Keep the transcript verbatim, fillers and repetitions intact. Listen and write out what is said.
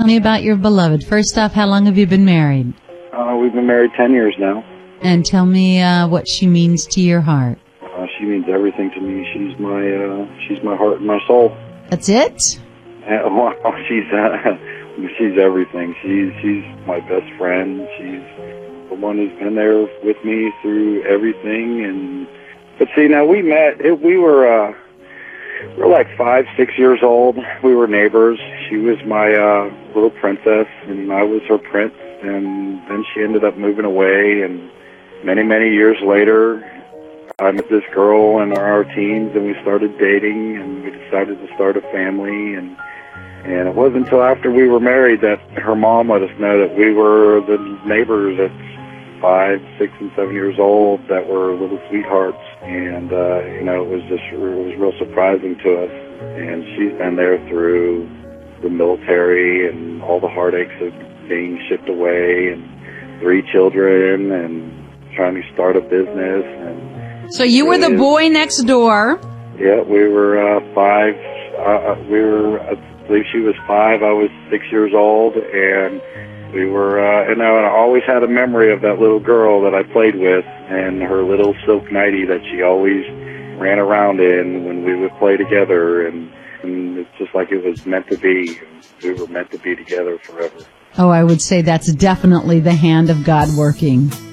me about your beloved. First off, how long have you been married? Uh, we've been married ten years now. And tell me uh, what she means to your heart. Uh, she means everything to me. She's my uh, she's my heart and my soul. That's it? Uh, well, she's uh, she's everything. She's she's my best friend. She's the one who's been there with me through everything. And but see, now we met. It, we were uh, we were like five, six years old. We were neighbors. She was my uh, little princess, and I was her prince. And then she ended up moving away. And many, many years later, I met this girl in our teens, and we started dating, and we decided to start a family. And and it wasn't until after we were married that her mom let us know that we were the neighbors at five, six, and seven years old that were little sweethearts. And uh, you know, it was just it was real surprising to us. And she's been there through the military and all the heartaches of being shipped away, and three children, and trying to start a business. And so you were the boy next door. Yeah, we were uh, five. Uh, we were, I believe she was five. I was six years old, and we were. Uh, and I always had a memory of that little girl that I played with, and her little silk nightie that she always ran around in when we would play together. And, and it's just like it was meant to be. We were meant to be together forever. Oh, I would say that's definitely the hand of God working.